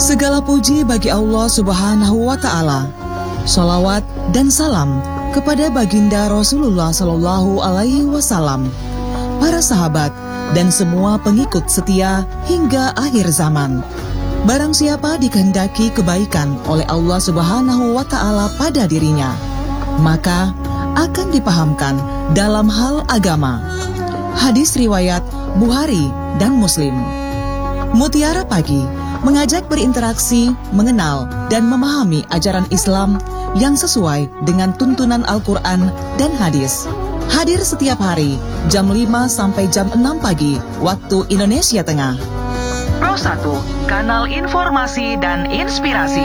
Segala puji bagi Allah Subhanahu wa Ta'ala. Shalawat dan salam kepada baginda Rasulullah Sallallahu Alaihi Wasallam, para sahabat dan semua pengikut setia hingga akhir zaman. Barang siapa dikehendaki kebaikan oleh Allah Subhanahu wa Ta'ala pada dirinya, maka akan dipahamkan dalam hal agama. Hadis riwayat Bukhari dan Muslim. Mutiara Pagi mengajak berinteraksi, mengenal, dan memahami ajaran Islam yang sesuai dengan tuntunan Al-Quran dan hadis. Hadir setiap hari, jam 5 sampai jam 6 pagi, waktu Indonesia Tengah. Pro 1, kanal informasi dan inspirasi.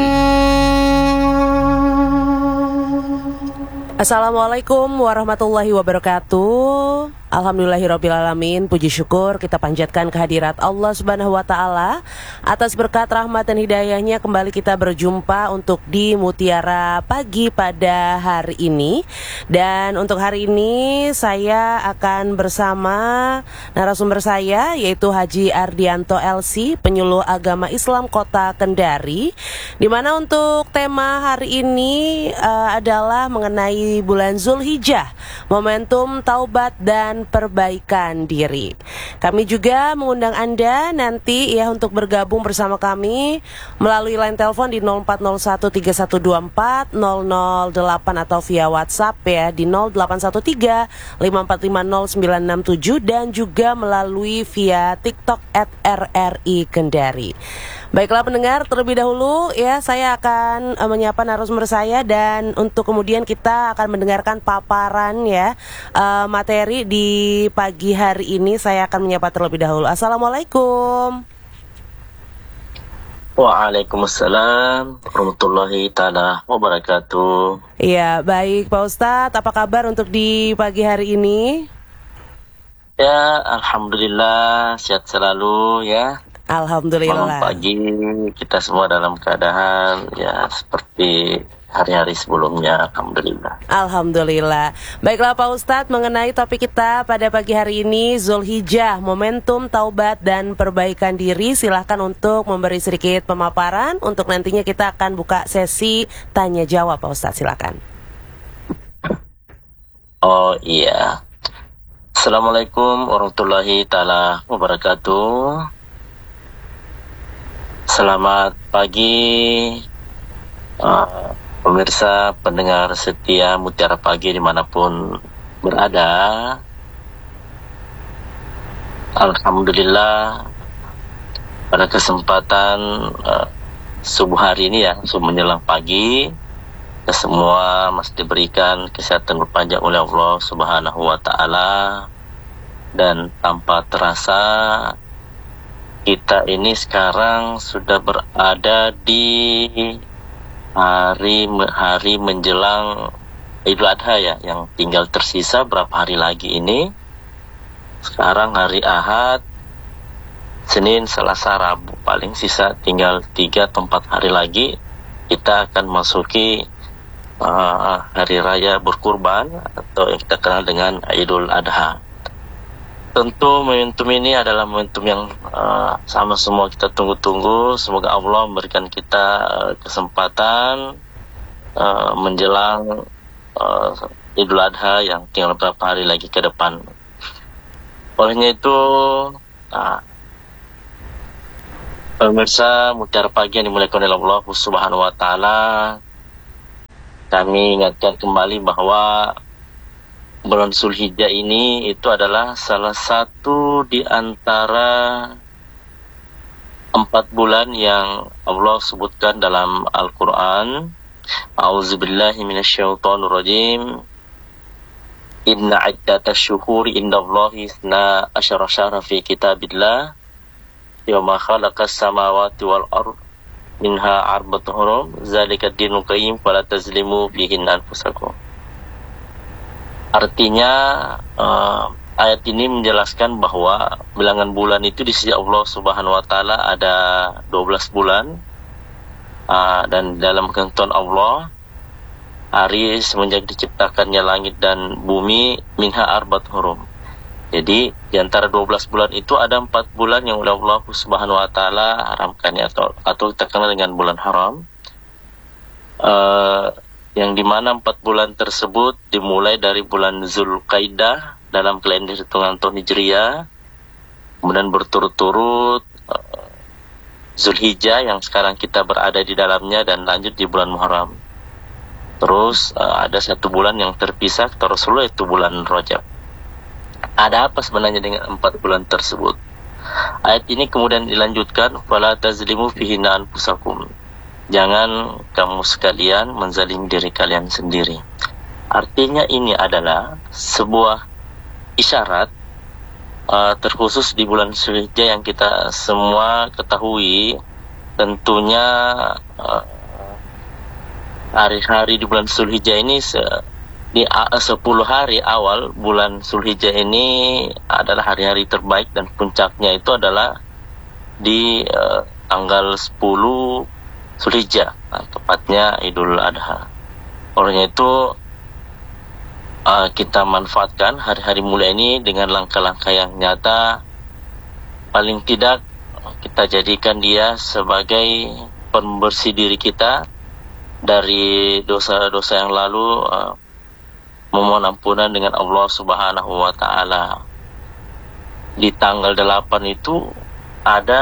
Assalamualaikum warahmatullahi wabarakatuh. Alhamdulillahirrabbilalamin. Puji syukur kita panjatkan kehadirat Allah Subhanahu wa Ta'ala atas berkat rahmat dan hidayahnya. Kembali kita berjumpa untuk di Mutiara Pagi pada hari ini. Dan untuk hari ini saya akan bersama narasumber saya, yaitu Haji Ardianto LC, penyuluh agama Islam Kota Kendari, dimana untuk tema hari ini adalah mengenai bulan Zulhijjah, momentum taubat dan perbaikan diri. Kami juga mengundang Anda nanti ya untuk bergabung bersama kami melalui line telepon di 040131240008 atau via WhatsApp ya di 081354500967 dan juga melalui via TikTok @RRI Kendari. Baiklah pendengar, terlebih dahulu ya saya akan menyapa narasumber saya, dan untuk kemudian kita akan mendengarkan paparan ya materi di pagi hari ini. Saya akan menyapa terlebih dahulu. Assalamualaikum. Waalaikumsalam warahmatullahi ta'ala wabarakatuh. Iya, baik Pak Ustadz, apa kabar untuk di pagi hari ini? Ya, alhamdulillah sehat selalu ya. Alhamdulillah. Malam pagi kita semua dalam keadaan ya seperti hari-hari sebelumnya, alhamdulillah. Alhamdulillah. Baiklah Pak Ustadz, mengenai topik kita pada pagi hari ini, Zulhijjah, momentum taubat dan perbaikan diri. Silahkan untuk memberi sedikit pemaparan. Untuk nantinya kita akan buka sesi tanya jawab Pak Ustadz, silakan. Oh iya. Assalamualaikum warahmatullahi ta'ala wabarakatuh. Selamat pagi pemirsa pendengar setia Mutiara Pagi dimanapun berada. Alhamdulillah pada kesempatan subuh hari ini ya, subuh menjelang pagi, kita semua masih diberikan kesehatan berpanjang oleh Allah Subhanahu wa Ta'ala, dan tanpa terasa kita ini sekarang sudah berada di hari menjelang Idul Adha ya, yang tinggal tersisa berapa hari lagi ini. Sekarang hari Ahad, Senin, Selasa, Rabu, paling sisa tinggal 3 atau 4 hari lagi kita akan masuki hari raya berkurban atau yang kita kenal dengan Idul Adha. Tentu momentum ini adalah momentum yang sama semua kita tunggu-tunggu. Semoga Allah memberikan kita kesempatan menjelang Idul Adha yang tinggal beberapa hari lagi ke depan. Olehnya itu, pemirsa Mutiara Pagi yang dimuliakan oleh Allah Subhanahu wa Ta'ala, kami ingatkan kembali bahwa bulan Zulhijjah ini itu adalah salah satu di antara 4 bulan yang Allah sebutkan dalam Al-Quran. A'udzubillahi minasyaitonirrajim. Inna iddatash syuhuri indallahi 12 syahra fi kitabillah yawma khalaqas samawati wal ardh minha arba'atun hurum zalika dinul qayyim fala tazlimu fihinna anfusakum. Artinya ayat ini menjelaskan bahwa bilangan bulan itu di sisi Allah Subhanahu wa Ta'ala ada 12 bulan, dan dalam ketentuan Allah hari semenjak diciptakannya langit dan bumi minha arba'atun hurum, Jadi di antara 12 bulan itu ada 4 bulan yang oleh Allah Subhanahu wa taala haramkan ya, atau kita kenal dengan bulan haram. Yang dimana 4 bulan tersebut dimulai dari bulan Zulqaidah dalam kalender hitungan tahun Hijriah, kemudian berturut-turut Zulhijjah yang sekarang kita berada di dalamnya, dan lanjut di bulan Muharram. Terus ada 1 bulan yang terpisah kata Rasulullah, itu bulan Rajab. Ada apa sebenarnya dengan 4 bulan tersebut? Ayat ini kemudian dilanjutkan, fala tazlimu fihinna anfusakum. Jangan kamu sekalian menzalimi diri kalian sendiri. Artinya ini adalah sebuah isyarat terkhusus di bulan Zulhijjah yang kita semua ketahui. Tentunya hari-hari di bulan Zulhijjah ini di 10 hari awal bulan Zulhijjah ini adalah hari-hari terbaik, dan puncaknya itu adalah di tanggal 10 Zulhijjah, tepatnya Idul Adha. Olehnya itu kita manfaatkan hari-hari mulia ini dengan langkah-langkah yang nyata. Paling tidak kita jadikan dia sebagai pembersih diri kita dari dosa-dosa yang lalu, memohon ampunan dengan Allah Subhanahu wa taala. Di tanggal 8 itu ada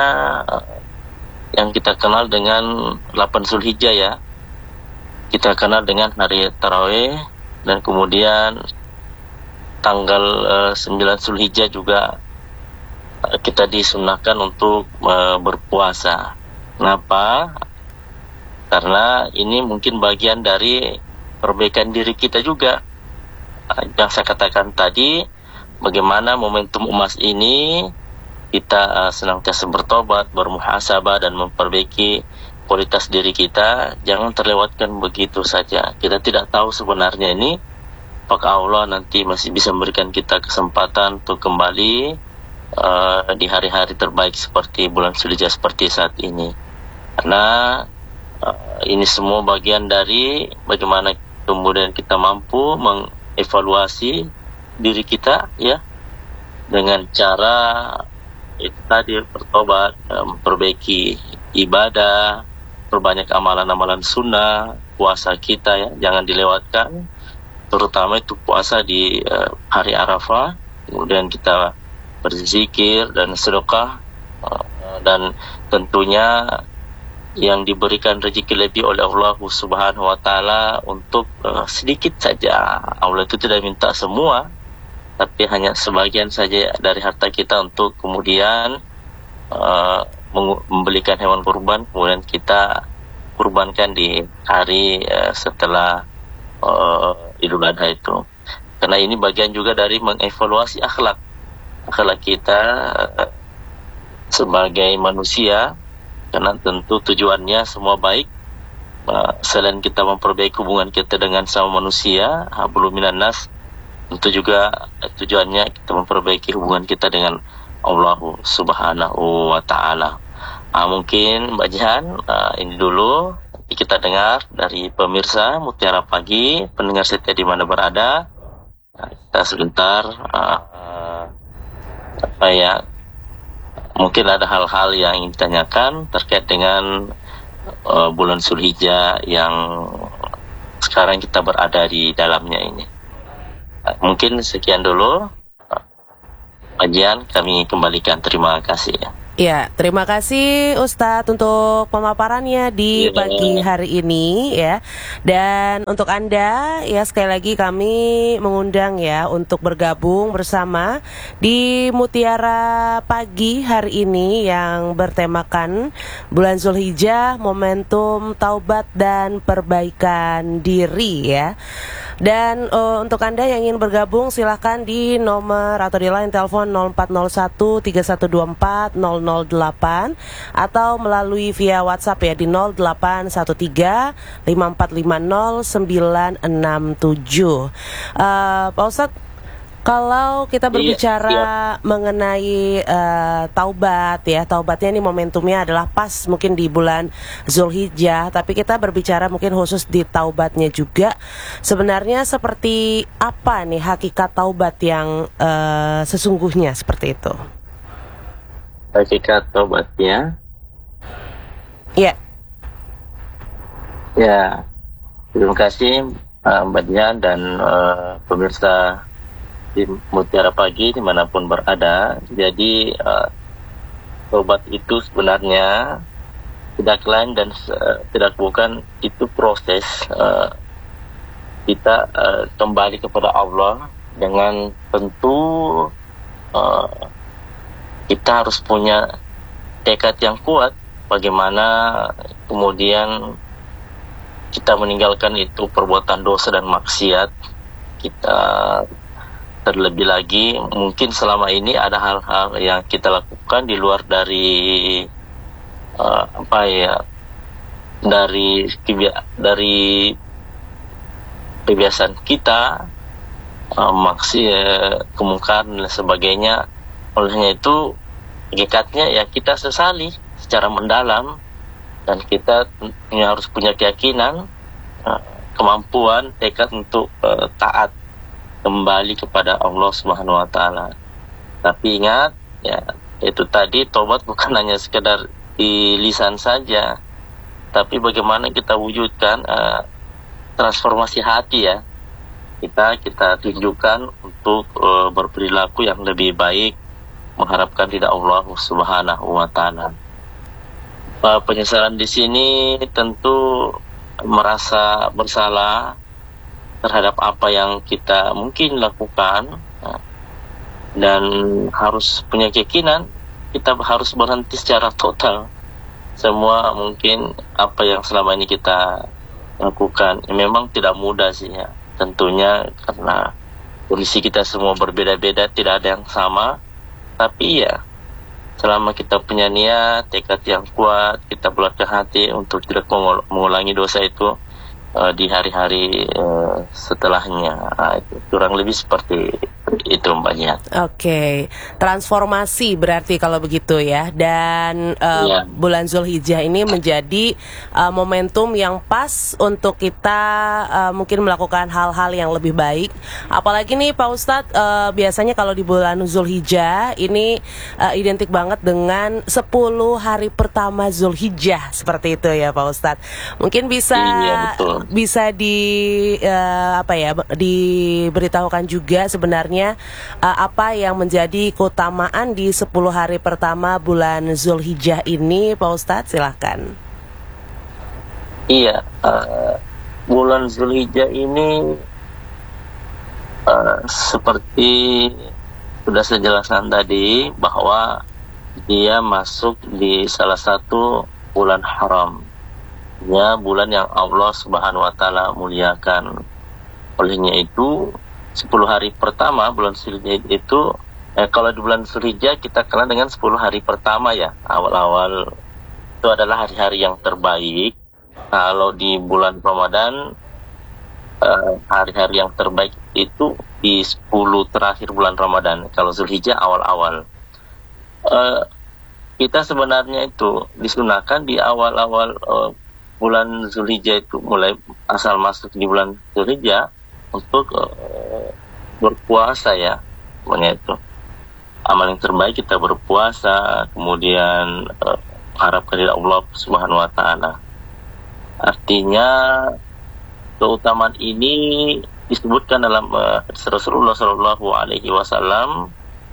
yang kita kenal dengan 8 Zulhijjah ya. Kita kenal dengan hari Tarawih, dan kemudian tanggal 9 Zulhijjah juga kita disunahkan untuk berpuasa. Kenapa? Karena ini mungkin bagian dari perbaikan diri kita juga. Yang saya katakan tadi, bagaimana momentum emas ini kita senantiasa bertobat, bermuhasabah, dan memperbaiki kualitas diri kita. Jangan terlewatkan begitu saja. Kita tidak tahu sebenarnya ini apakah Allah nanti masih bisa memberikan kita kesempatan untuk kembali di hari-hari terbaik seperti bulan Zulhijjah seperti saat ini. Karena ini semua bagian dari bagaimana kemudian kita mampu mengevaluasi diri kita ya, dengan cara itu tadi bertobat, memperbaiki ibadah, perbanyak amalan-amalan sunnah, puasa kita ya, jangan dilewatkan, terutama itu puasa di hari Arafah. Kemudian kita berzikir dan sedekah, dan tentunya yang diberikan rezeki lebih oleh Allah Subhanahu wa taala untuk sedikit saja. Allah itu tidak minta semua, tapi hanya sebagian saja dari harta kita untuk kemudian membelikan hewan kurban, kemudian kita kurbankan di hari setelah Idul Adha itu. Karena ini bagian juga dari mengevaluasi akhlak kita sebagai manusia, karena tentu tujuannya semua baik. Selain kita memperbaiki hubungan kita dengan sama manusia, hablum minan nas, tentu juga tujuannya kita memperbaiki hubungan kita dengan Allah Subhanahu wa taala. Mungkin Mbak Jihan, ini dulu kita dengar dari pemirsa Mutiara Pagi, pendengar setia di mana berada. Kita sebentar mungkin ada hal-hal yang ingin ditanyakan terkait dengan bulan Zulhijjah yang sekarang kita berada di dalamnya ini. Mungkin sekian dulu kajian, kami kembalikan. Terima kasih. Ya, terima kasih Ustadz untuk pemaparannya di pagi hari ini ya. Dan untuk Anda ya, sekali lagi kami mengundang ya untuk bergabung bersama di Mutiara Pagi hari ini yang bertemakan bulan Zulhijjah, momentum taubat dan perbaikan diri ya. Dan untuk Anda yang ingin bergabung silahkan di nomor atau di line telepon 0401 3124 008 atau melalui via WhatsApp ya di 0813 5450 967. Pak Ustadz, Kalau kita berbicara mengenai taubat ya, taubatnya ini momentumnya adalah pas mungkin di bulan Zulhijjah, tapi kita berbicara mungkin khusus di taubatnya juga. Sebenarnya seperti apa nih hakikat taubat yang sesungguhnya seperti itu? Hakikat taubatnya? Ya. Ya, terima kasih Mbak Dian dan pemirsa di Mutiara Pagi dimanapun berada. Jadi taubat itu sebenarnya tidak lain dan tidak bukan itu proses kita kembali kepada Allah dengan tentu kita harus punya tekad yang kuat bagaimana kemudian kita meninggalkan itu perbuatan dosa dan maksiat. Kita terlebih lagi mungkin selama ini ada hal-hal yang kita lakukan di luar dari dari kebiasaan kita, maksiat, kemungkaran dan sebagainya. Olehnya itu hakikatnya ya kita sesali secara mendalam dan kita harus punya keyakinan, kemampuan, tekad untuk taat kembali kepada Allah Subhanahu wa taala. Tapi ingat ya, itu tadi tobat bukan hanya sekedar di lisan saja, tapi bagaimana kita wujudkan transformasi hati ya. Kita tunjukkan untuk berperilaku yang lebih baik, mengharapkan ridha Allah Subhanahu wa taala. Penyesalan di sini tentu merasa bersalah terhadap apa yang kita mungkin lakukan, dan harus punya keyakinan kita harus berhenti secara total semua mungkin apa yang selama ini kita lakukan. Memang tidak mudah sih ya, tentunya karena kondisi kita semua berbeda-beda, tidak ada yang sama. Tapi ya selama kita punya niat, tekad yang kuat, kita bulatkan hati untuk tidak mengulangi dosa itu di hari-hari setelahnya. Itu kurang lebih seperti itu Mbak Nia. Oke, transformasi berarti kalau begitu ya. Dan bulan Zulhijjah ini menjadi momentum yang pas untuk kita mungkin melakukan hal-hal yang lebih baik. Apalagi nih Pak Ustadz, biasanya kalau di bulan Zulhijjah ini identik banget dengan 10 hari pertama Zulhijjah, seperti itu ya Pak Ustadz. Mungkin bisa diberitahukan juga sebenarnya apa yang menjadi keutamaan di 10 hari pertama bulan Zulhijjah ini Pak Ustadz, silahkan. Iya, bulan Zulhijjah ini seperti sudah saya jelaskan tadi bahwa dia masuk di salah satu bulan haram, ya, bulan yang Allah Subhanahu wa taala muliakan. Olehnya itu 10 hari pertama bulan Zulhijjah itu kalau di bulan Zulhijjah kita kenal dengan 10 hari pertama ya, awal-awal itu adalah hari-hari yang terbaik. Kalau di bulan Ramadan hari-hari yang terbaik itu di 10 terakhir bulan Ramadan. Kalau Zulhijjah awal-awal. Kita sebenarnya itu disunahkan di awal-awal bulan Zulhijjah itu, mulai asal masuk di bulan Zulhijjah untuk berpuasa ya. Pokoknya itu amal yang terbaik kita berpuasa, kemudian harapkan dari Allah Subhanahu wa taala. Artinya keutamaan ini disebutkan dalam Rasulullah Shallallahu Alaihi Wasallam,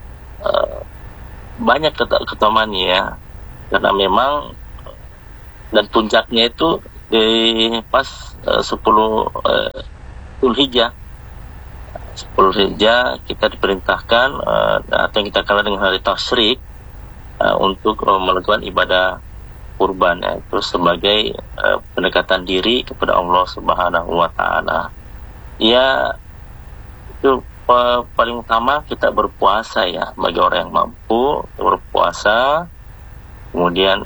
banyak keutamaannya ya, karena memang dan puncaknya itu di pas 10 Zulhijjah. 10 Zulhijjah kita diperintahkan atau yang kita kenal dengan hari Tasyrik untuk melakukan ibadah kurban ya, terus sebagai pendekatan diri kepada Allah Subhanahu wa taala. Ya, itu paling utama kita berpuasa ya, bagi orang yang mampu berpuasa. Kemudian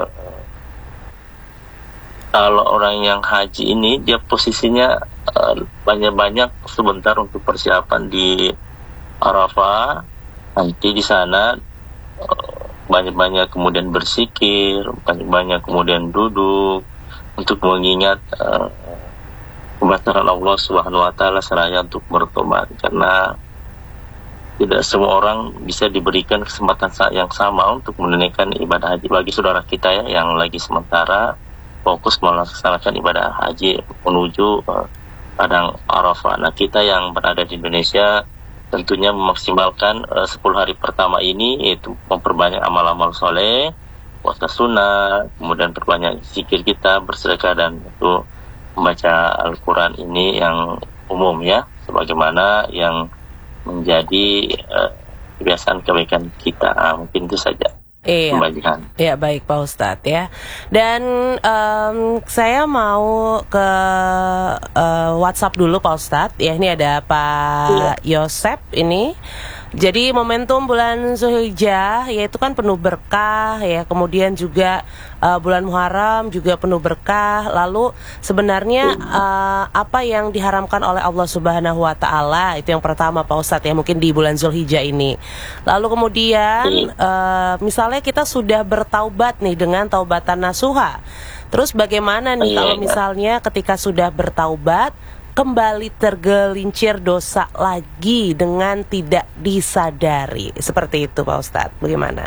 kalau orang yang haji ini dia posisinya banyak-banyak sebentar untuk persiapan di Arafah, nanti di sana banyak-banyak kemudian bersikir, banyak-banyak kemudian duduk untuk mengingat kebesaran Allah Subhanahu wa taala seraya untuk bertobat, karena tidak semua orang bisa diberikan kesempatan yang sama untuk menunaikan ibadah haji. Bagi saudara kita ya yang lagi sementara fokus melaksanakan ibadah haji menuju Padang Arafah. Nah, kita yang berada di Indonesia tentunya memaksimalkan 10 hari pertama ini, yaitu memperbanyak amal-amal soleh, puasa sunnah, kemudian perbanyak zikir kita, bersedekah, dan itu membaca Al-Quran ini yang umum ya, sebagaimana yang menjadi kebiasaan kebaikan kita. Mungkin itu saja. Iya, ya baik Pak Ustadz ya. Dan saya mau ke WhatsApp dulu Pak Ustadz. Ya, ini ada Pak Yosep ini. Jadi momentum bulan Zulhijjah yaitu kan penuh berkah ya, kemudian juga bulan Muharram juga penuh berkah. Lalu sebenarnya apa yang diharamkan oleh Allah Subhanahu wa taala, itu yang pertama Pak Ustadz ya, mungkin di bulan Zulhijjah ini. Lalu kemudian misalnya kita sudah bertaubat nih dengan taubatan nasuha. Terus bagaimana nih kalau misalnya ketika sudah bertaubat kembali tergelincir dosa lagi dengan tidak disadari, seperti itu Pak Ustadz, bagaimana?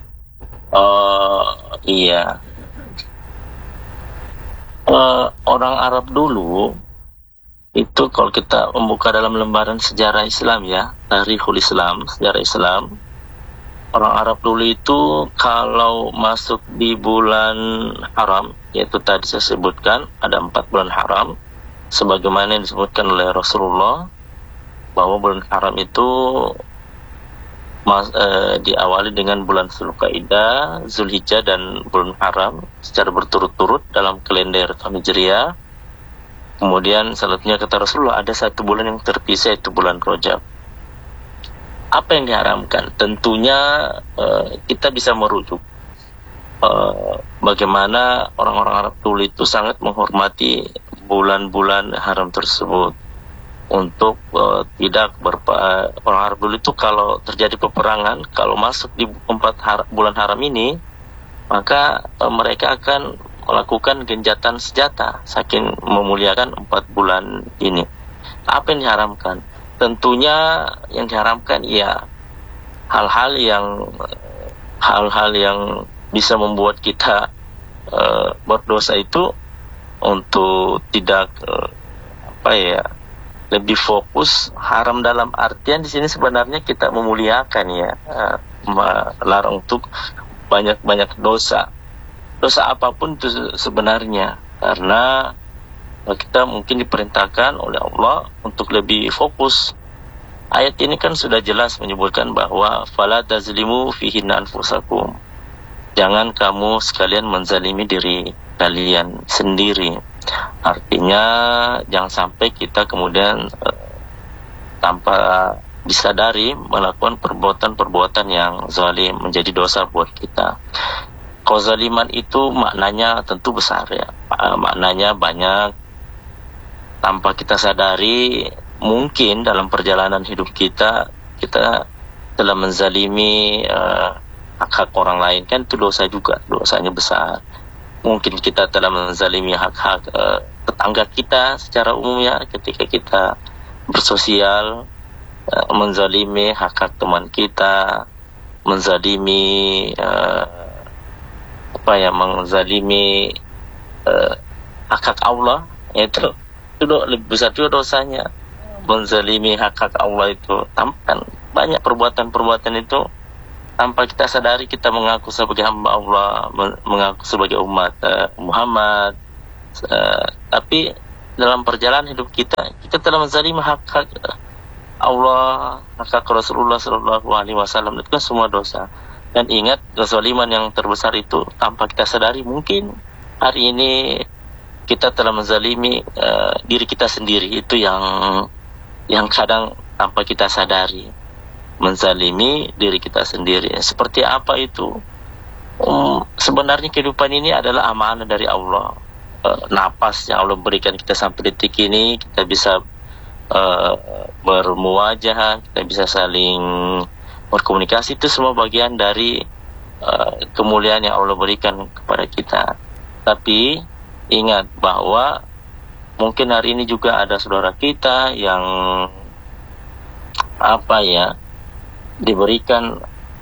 Iya, orang Arab dulu itu kalau kita membuka dalam lembaran sejarah Islam ya, Tarikhul Islam, sejarah Islam, orang Arab dulu itu kalau masuk di bulan haram, yaitu tadi saya sebutkan ada 4 bulan haram, sebagaimana yang disebutkan oleh Rasulullah bahwa bulan haram itu diawali dengan bulan Zulqa'dah, Zulhijjah, dan bulan haram secara berturut-turut dalam kalender Hijriah. Kemudian selanjutnya kata Rasulullah ada 1 bulan yang terpisah, yaitu bulan Rajab. Apa yang diharamkan? Tentunya kita bisa merujuk bagaimana orang-orang Arab dulu itu sangat menghormati bulan-bulan haram tersebut untuk tidak orang Arab dulu itu kalau terjadi peperangan, kalau masuk di 4 bulan haram ini, maka mereka akan melakukan genjatan senjata saking memuliakan 4 bulan ini. Apa yang diharamkan? Tentunya yang diharamkan ya hal-hal yang bisa membuat kita berdosa itu, untuk tidak lebih fokus haram dalam artian di sini sebenarnya kita memuliakan ya, melarang untuk banyak dosa apapun itu sebenarnya, karena kita mungkin diperintahkan oleh Allah untuk lebih fokus. Ayat ini kan sudah jelas menyebutkan bahwa fala tazlimu fihinna anfusakum, jangan kamu sekalian menzalimi diri kalian sendiri. Artinya jangan sampai kita kemudian tanpa disadari melakukan perbuatan-perbuatan yang zalim, menjadi dosa buat kita. Kezaliman itu maknanya tentu besar ya, maknanya banyak. Tanpa kita sadari, mungkin dalam perjalanan hidup kita telah menzalimi hak-hak orang lain, kan itu dosa juga, dosanya besar. Mungkin kita telah menzalimi hak-hak tetangga kita secara umum ya, ketika kita bersosial, menzalimi hak-hak teman kita, menzalimi menzalimi hak-hak Allah, itu lebih besar juga dosanya. Menzalimi hak-hak Allah itu kan banyak perbuatan-perbuatan itu tanpa kita sadari kita mengaku sebagai hamba Allah, mengaku sebagai umat Muhammad, tapi dalam perjalanan hidup kita telah menzalimi hak-hak Allah, hak Rasulullah SAW, itu kan semua dosa. Dan ingat, kezaliman yang terbesar itu tanpa kita sadari, mungkin hari ini kita telah menzalimi diri kita sendiri. Itu yang kadang tanpa kita sadari, menzalimi diri kita sendiri. Seperti apa itu? Sebenarnya kehidupan ini adalah amanah dari Allah. Napas yang Allah berikan kita sampai detik ini, kita bisa bermuwajah, kita bisa saling berkomunikasi. Itu semua bagian dari kemuliaan yang Allah berikan kepada kita. Tapi ingat bahwa mungkin hari ini juga ada saudara kita yang diberikan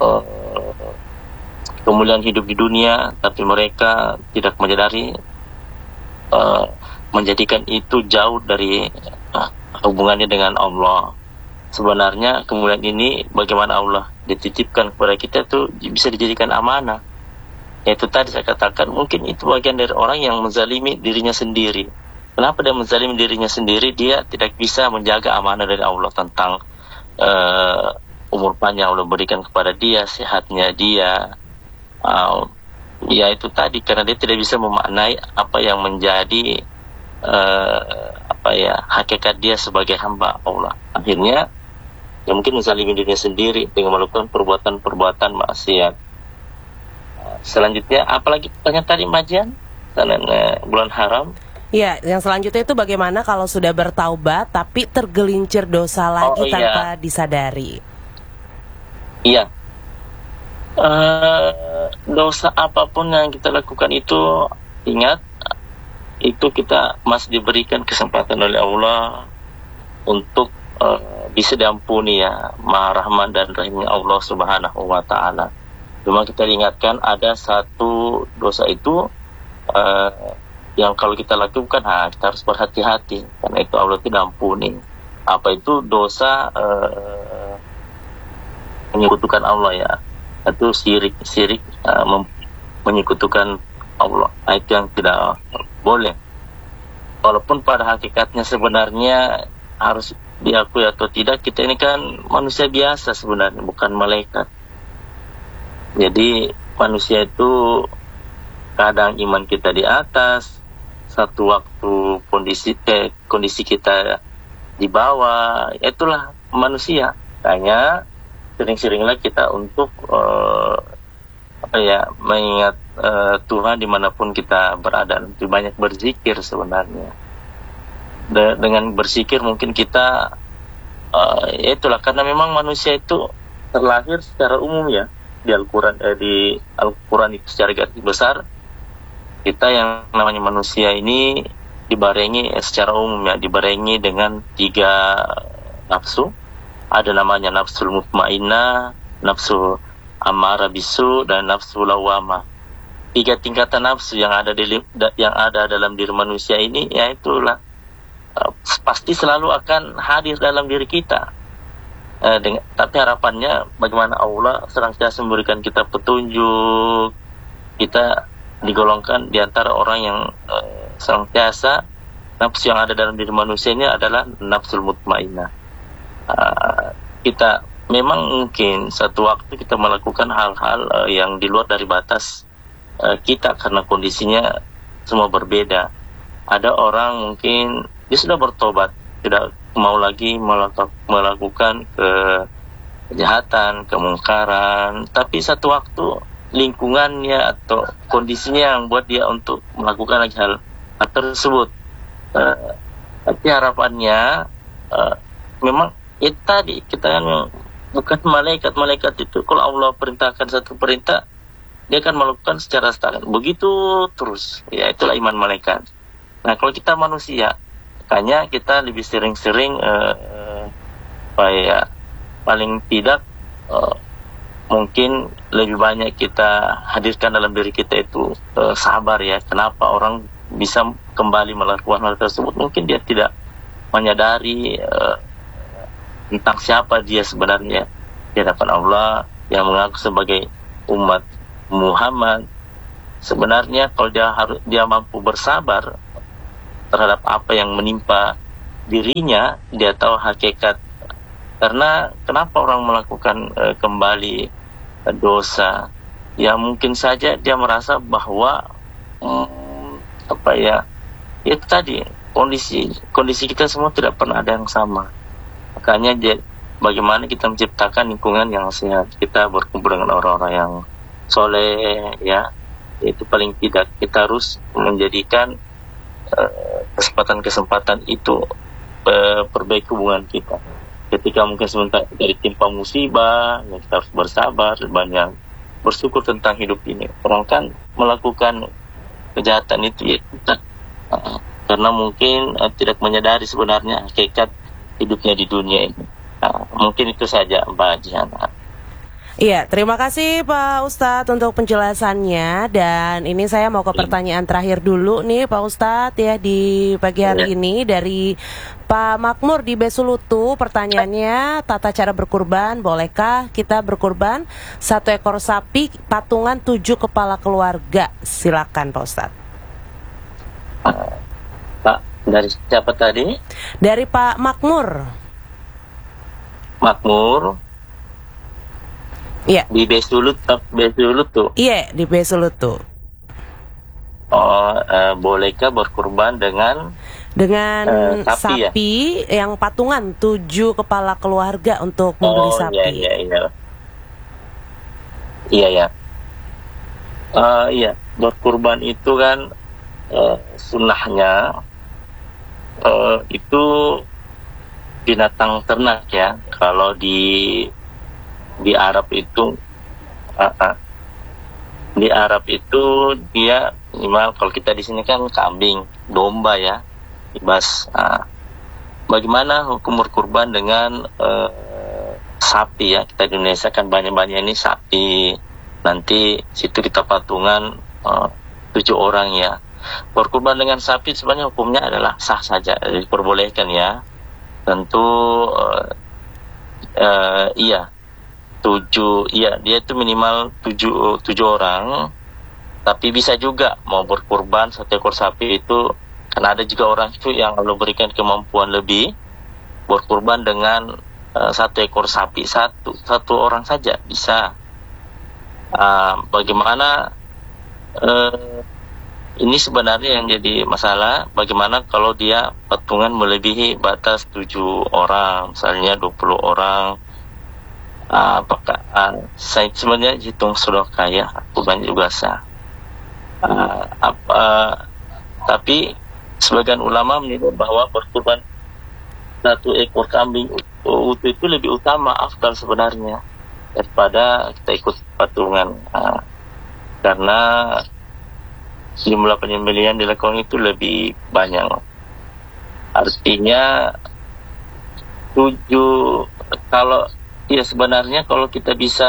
kemuliaan hidup di dunia, tapi mereka tidak menyadari, menjadikan itu jauh dari hubungannya dengan Allah. Sebenarnya kemuliaan ini bagaimana Allah dititipkan kepada kita itu bisa dijadikan amanah. Yaitu tadi saya katakan, mungkin itu bagian dari orang yang menzalimi dirinya sendiri. Kenapa dia menzalimi dirinya sendiri? Dia tidak bisa menjaga amanah dari Allah tentang umur panjang Allah berikan kepada dia, sehatnya dia. Ya itu tadi, karena dia tidak bisa memaknai apa yang menjadi hakikat dia sebagai hamba Allah. Akhirnya ya mungkin menzalimi dirinya sendiri dengan melakukan perbuatan-perbuatan maksiat. Selanjutnya, apalagi pertanyaan tadi Majian tentang bulan haram? Ya, yang selanjutnya itu bagaimana kalau sudah bertaubat tapi tergelincir dosa lagi tanpa disadari? Iya. Dosa apapun yang kita lakukan itu, ingat, itu kita masih diberikan kesempatan oleh Allah untuk bisa diampuni ya, Maha Rahman dan Rahimnya Allah Subhanahu wa Ta'ala. Cuma kita diingatkan ada satu dosa itu yang kalau kita lakukan kita harus berhati-hati, karena itu Allah tidak ampuni. Apa itu? Dosa menyekutukan Allah ya, itu syirik menyekutukan Allah. Itu yang tidak boleh, walaupun pada hakikatnya sebenarnya harus diakui atau tidak, kita ini kan manusia biasa sebenarnya, bukan malaikat. Jadi manusia itu kadang iman kita di atas, satu waktu kondisi kita di bawah. Itulah manusia. Hanya sering-seringlah kita untuk mengingat Tuhan dimanapun kita berada. Lebih banyak berzikir sebenarnya. Dengan berzikir mungkin kita itulah, karena memang manusia itu terlahir secara umum ya, di Al-Quran itu secara garis besar kita yang namanya manusia ini dibarengi secara umum ya, dibarengi dengan 3 nafsu. Ada namanya nafsul mutmainnah, nafsu amarah bisu, dan nafsu lawamah. 3 tingkatan nafsu yang ada dalam diri manusia ini, ya itulah pasti selalu akan hadir dalam diri kita. Tapi harapannya bagaimana Allah senantiasa memberikan kita petunjuk, kita digolongkan di antara orang yang senantiasa nafsu yang ada dalam diri manusia ini adalah nafsul mutmainnah. Kita memang mungkin satu waktu kita melakukan hal-hal yang di luar dari batas kita, karena kondisinya semua berbeda. Ada orang mungkin dia sudah bertobat, tidak mau lagi melakukan kejahatan, kemungkaran, tapi satu waktu lingkungannya atau kondisinya yang buat dia untuk melakukan lagi hal tersebut. Tapi harapannya memang itu tadi, kita kan bukan malaikat itu. Kalau Allah perintahkan satu perintah, dia akan melakukan secara standar. Begitu terus. Ya itulah iman malaikat. Nah kalau kita manusia, makanya kita lebih sering-sering paling tidak mungkin lebih banyak kita hadirkan dalam diri kita itu sabar ya. Kenapa orang bisa kembali melakukan hal tersebut? Mungkin dia tidak menyadari tentang siapa dia sebenarnya di hadapan Allah yang mengaku sebagai umat Muhammad. Sebenarnya kalau dia mampu bersabar terhadap apa yang menimpa dirinya, dia tahu hakikat. Karena kenapa orang melakukan kembali dosa? Ya mungkin saja dia merasa bahwa itu tadi kondisi kita semua tidak pernah ada yang sama. Makanya bagaimana kita menciptakan lingkungan yang sehat, kita berkumpul dengan orang-orang yang soleh ya. Itu paling tidak kita harus menjadikan kesempatan-kesempatan itu perbaiki hubungan kita. Ketika mungkin sebentar dari timpa musibah, ya kita harus bersabar, banyak bersyukur tentang hidup ini. Orang kan melakukan kejahatan itu ya karena mungkin tidak menyadari sebenarnya hakikat hidupnya di dunia ini. Mungkin itu saja Mbak Jiana. Iya, terima kasih Pak Ustadz untuk penjelasannya. Dan ini saya mau ke pertanyaan terakhir dulu nih Pak Ustadz ya di pagi hari ini dari Pak Makmur di Besulutu. Pertanyaannya, tata cara berkurban, bolehkah kita berkurban 1 ekor sapi patungan 7 kepala keluarga? Silakan Pak Ustadz. Pak, dari siapa tadi? Dari Pak Makmur. Makmur. Iya. Di Besulut tuh. Iya, di Besulutu. Bolehkah berkurban dengan sapi yang patungan 7 kepala keluarga untuk membeli sapi? Iya. Iya, berkurban itu kan sunnahnya itu binatang ternak ya. Kalau di Arab itu dia minimal, kalau kita di sini kan kambing, domba ya, bebas. Bagaimana hukum berkurban dengan sapi ya? Kita di Indonesia kan banyak ini sapi. Nanti situ kita patungan 7 orang ya. Berkurban dengan sapi sebenarnya hukumnya adalah sah saja, diperbolehkan ya. Tentu iya. 7, iya, dia itu minimal 7 orang. Tapi bisa juga mau berkurban 1 ekor sapi itu, karena ada juga orang itu yang Allah berikan kemampuan lebih, berkurban dengan 1 ekor sapi satu orang saja bisa. Bagaimana ini sebenarnya yang jadi masalah, bagaimana kalau dia patungan melebihi batas 7 orang, misalnya 20 orang. Apakah saya sebenarnya hitung sudah kaya, kurban juga sah. Tapi sebagian ulama menilai bahwa berkurban 1 ekor kambing utuh itu lebih utama, afdal sebenarnya, daripada kita ikut patungan, karena jumlah penyembelihan dilakukan itu lebih banyak. Artinya 7, kalau ya sebenarnya kalau kita bisa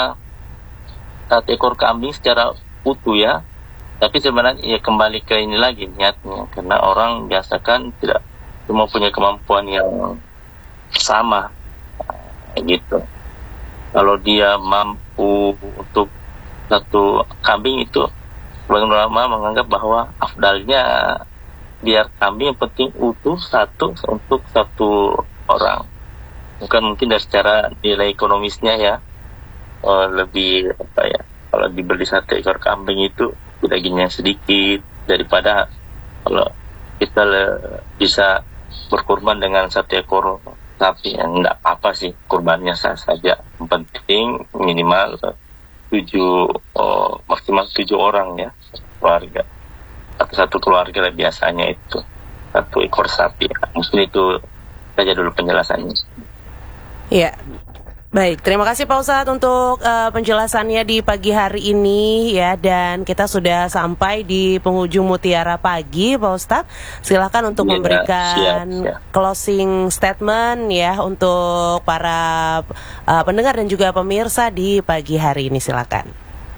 1 ekor kambing secara utuh ya, tapi sebenarnya ya kembali ke ini lagi niatnya, karena orang biasa kan tidak semua punya kemampuan yang sama gitu. Kalau dia mampu untuk 1 kambing itu, sebagian ulama menganggap bahwa afdalnya biar kambing yang penting utuh 1 untuk 1 orang. Mungkin dari secara nilai ekonomisnya ya, lebih kalau dibeli 1 ekor kambing itu dagingnya sedikit, daripada kalau kita bisa berkurban dengan 1 ekor sapi, yang enggak apa-apa sih, kurbannya sah saja. Yang penting minimal 7, maksimal 7 orang ya, keluarga. Satu keluarga lah biasanya itu 1 ekor sapi. Mungkin itu saja dulu penjelasannya. Ya, baik. Terima kasih Pak Ustadz untuk penjelasannya di pagi hari ini ya. Dan kita sudah sampai di penghujung Mutiara Pagi, Pak Ustadz. Silakan untuk memberikan closing statement ya untuk para pendengar dan juga pemirsa di pagi hari ini. Silakan.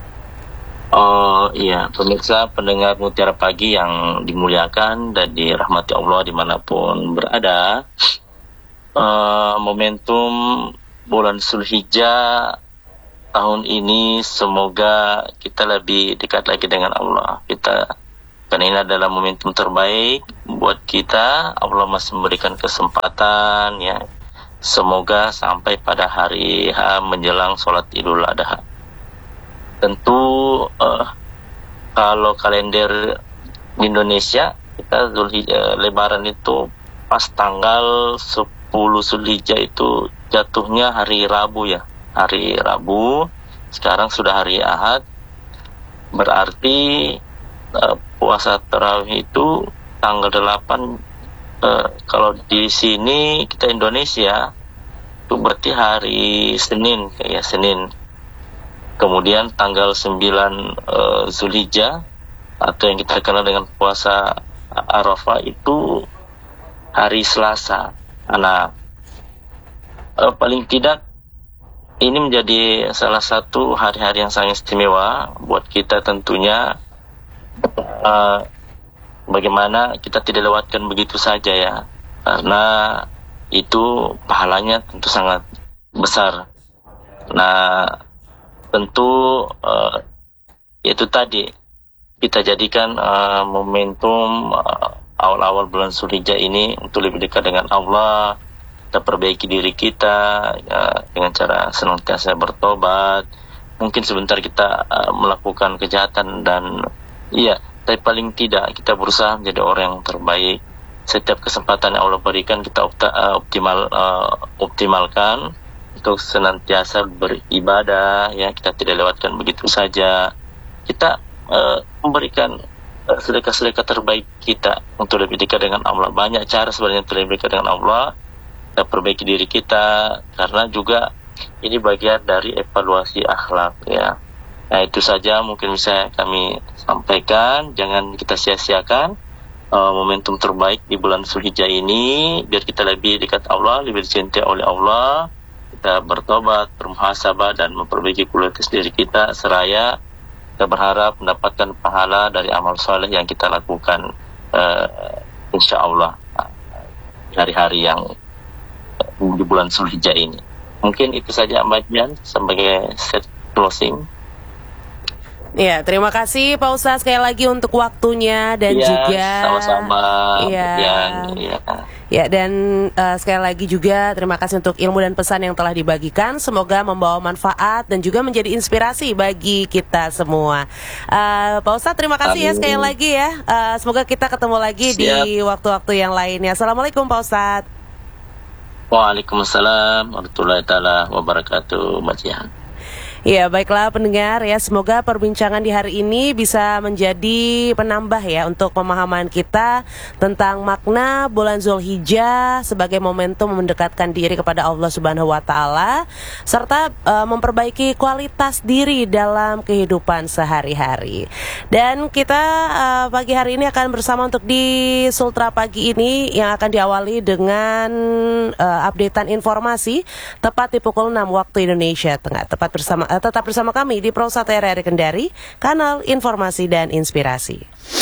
Oh iya, pemirsa pendengar Mutiara Pagi yang dimuliakan dan dirahmati Allah dimanapun berada. Momentum bulan Zulhijjah tahun ini semoga kita lebih dekat lagi dengan Allah. Karena ini adalah momentum terbaik buat kita. Allah masih memberikan kesempatan ya. Semoga sampai pada hari H menjelang sholat Idul Adha. Tentu kalau kalender di Indonesia kita Lebaran itu pas tanggal 10 Zulhijjah itu jatuhnya hari Rabu ya. Hari Rabu, sekarang sudah hari Ahad. Berarti puasa tarawih itu tanggal 8 kalau di sini kita Indonesia itu berarti hari Senin, kayak Senin. Kemudian tanggal 9 Zulhijjah atau yang kita kenal dengan puasa Arafah itu hari Selasa. Nah, paling tidak ini menjadi salah satu hari-hari yang sangat istimewa buat kita tentunya. Bagaimana kita tidak lewatkan begitu saja ya, karena itu pahalanya tentu sangat besar. Nah, tentu itu tadi kita jadikan momentum awal-awal bulan Zulhijjah ini untuk lebih dekat dengan Allah. Kita perbaiki diri kita ya, dengan cara senantiasa bertobat. Mungkin sebentar kita melakukan kejahatan dan tapi paling tidak kita berusaha menjadi orang yang terbaik. Setiap kesempatan yang Allah berikan kita optimalkan untuk senantiasa beribadah ya, kita tidak lewatkan begitu saja. Kita memberikan sedekah-sedekah terbaik kita untuk lebih dekat dengan Allah. Banyak cara sebenarnya untuk lebih dekat dengan Allah. Kita perbaiki diri kita, karena juga ini bagian dari evaluasi akhlak ya. Nah, itu saja mungkin bisa kami sampaikan. Jangan kita sia-siakan momentum terbaik di bulan Zulhijjah ini, biar kita lebih dekat Allah, lebih dicintai oleh Allah. Kita bertobat, bermuhasabah dan memperbaiki kualitas diri kita, seraya kita berharap mendapatkan pahala dari amal soleh yang kita lakukan insya Allah hari-hari yang di bulan Zulhijjah ini. Mungkin itu saja Mbak Dian sebagai set closing. Ya, terima kasih Pak Ustadz sekali lagi untuk waktunya dan juga sama-sama. Ya, dan sekali lagi juga terima kasih untuk ilmu dan pesan yang telah dibagikan. Semoga membawa manfaat dan juga menjadi inspirasi bagi kita semua. Pak Ustadz terima kasih ya sekali lagi ya. Semoga kita ketemu lagi di waktu-waktu yang lainnya. Assalamualaikum Pak Ustadz. Waalaikumsalam warahmatullahi taala wabarakatuh, Mbak Jihan. Ya, baiklah pendengar ya, semoga perbincangan di hari ini bisa menjadi penambah ya untuk pemahaman kita tentang makna bulan Zulhijjah sebagai momentum mendekatkan diri kepada Allah Subhanahu wa taala serta memperbaiki kualitas diri dalam kehidupan sehari-hari. Dan kita pagi hari ini akan bersama untuk di Sultra Pagi ini yang akan diawali dengan updatean informasi tepat di pukul 6 waktu Indonesia Tengah. Tetap bersama kami di Pro 1 RRI Kendari, kanal informasi dan inspirasi.